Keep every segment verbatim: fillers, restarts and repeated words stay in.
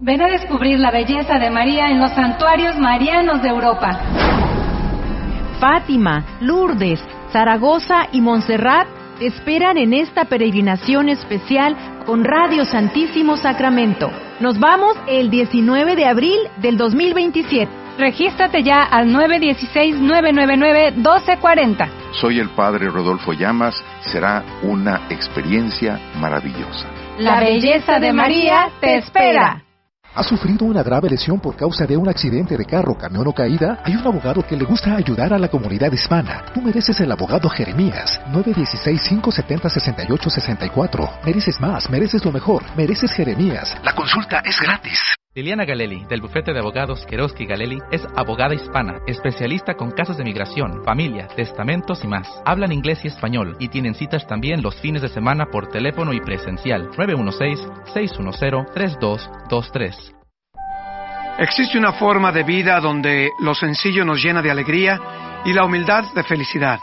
Ven a descubrir la belleza de María en los santuarios marianos de Europa. Fátima, Lourdes, Zaragoza y Montserrat te esperan en esta peregrinación especial con Radio Santísimo Sacramento. Nos vamos el diecinueve de abril del dos mil veintisiete. Regístrate ya al nueve uno seis, nueve nueve nueve, uno dos cuatro cero. Soy el Padre Rodolfo Llamas. Será una experiencia maravillosa. La belleza de María te espera. ¿Has sufrido una grave lesión por causa de un accidente de carro, camión o caída? Hay un abogado que le gusta ayudar a la comunidad hispana. Tú mereces el abogado Jeremías. nueve uno seis, cinco siete cero, seis ocho seis cuatro. Mereces más, mereces lo mejor. Mereces Jeremías. La consulta es gratis. Liliana Galelli, del bufete de abogados Querosky Galelli, es abogada hispana, especialista con casos de migración, familia, testamentos y más. Hablan inglés y español y tienen citas también los fines de semana por teléfono y presencial. nueve uno seis, seis uno cero, tres dos dos tres. Existe una forma de vida donde lo sencillo nos llena de alegría y la humildad de felicidad.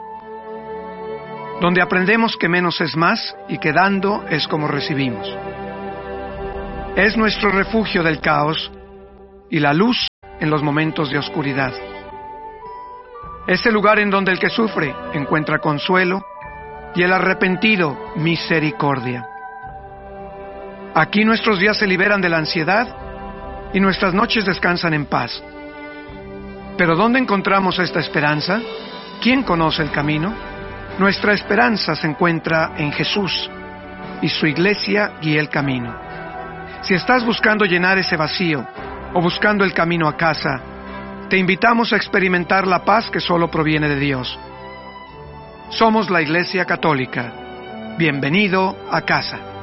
Donde aprendemos que menos es más y que dando es como recibimos. Es nuestro refugio del caos y la luz en los momentos de oscuridad. Es el lugar en donde el que sufre encuentra consuelo y el arrepentido misericordia. Aquí nuestros días se liberan de la ansiedad y nuestras noches descansan en paz. ¿Pero dónde encontramos esta esperanza? ¿Quién conoce el camino? Nuestra esperanza se encuentra en Jesús y su iglesia guía el camino. Si estás buscando llenar ese vacío o buscando el camino a casa, te invitamos a experimentar la paz que solo proviene de Dios. Somos la Iglesia Católica. Bienvenido a casa.